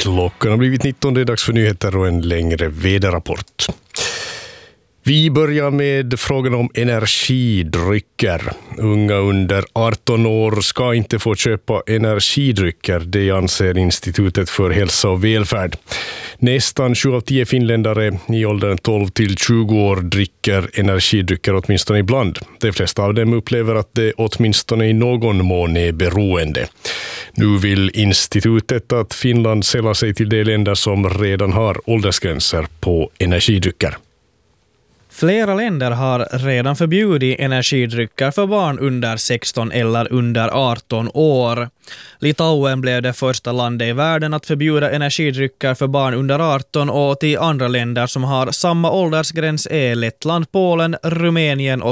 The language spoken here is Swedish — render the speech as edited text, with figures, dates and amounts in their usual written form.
Klockan har blivit 19, det är dags för nyheter och en längre väderrapport. Vi börjar med frågan om energidrycker. Unga under 18 år ska inte få köpa energidrycker, det anser Institutet för hälsa och välfärd. Nästan 7 av 10 finländare i åldern 12 till 20 år dricker energidrycker åtminstone ibland. De flesta av dem upplever att det åtminstone i någon mån är beroende. Nu vill institutet att Finland säljer sig till de länder som redan har åldersgränser på energidrycker. Flera länder har redan förbjudit energidrycker för barn under 16 eller under 18 år. Litauen blev det första landet i världen att förbjuda energidrycker för barn under 18 och till andra länder som har samma åldersgräns är Lettland, Polen, Rumänien och